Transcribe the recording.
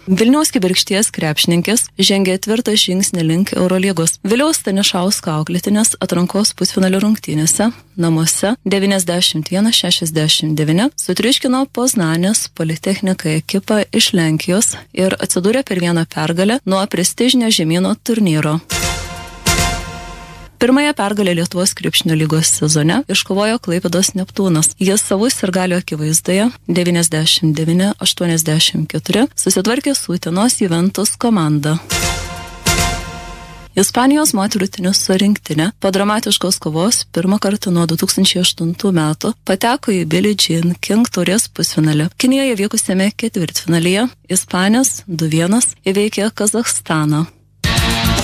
Vilniaus Kibirkšties krepšininkės žengė tvirtą žingsnį link Eurolygos. Vėliau Stanišausko auklėtinės atrankos pusfinalio rungtynėse namuose 91-69 sutriuškino Poznanės Politechnika ekipą iš Lenkijos ir atsidūrė per vieną pergalę nuo prestižinio žemyno turnyro. Pirmąją pergalę Lietuvos krepšinio lygos sezone iškovojo Klaipėdos Neptūnas. Jis savų sirgalių akivaizdoje 99-84 susitvarkė su Utenos Juventus komanda. Ispanijos moterų teniso rinktinė po dramatiškos kovos pirmą kartą nuo 2008 metų pateko į Billie Jean King taurės pusfinalį. Kinijoje vykusiame ketvirtfinalyje Ispanės 2-1 įveikė Kazachstaną.